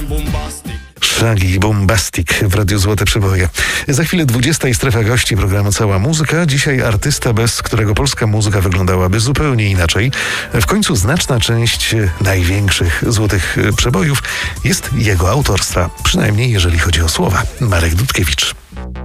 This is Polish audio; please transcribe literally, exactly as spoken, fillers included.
Shaggy Bombastic w Radiu Złote Przeboje. Za chwilę dwudziesta i strefa gości programu Cała Muzyka. Dzisiaj artysta, bez którego polska muzyka wyglądałaby zupełnie inaczej. W końcu znaczna część największych złotych przebojów jest jego autorstwa. Przynajmniej jeżeli chodzi o słowa. Marek Dudkiewicz.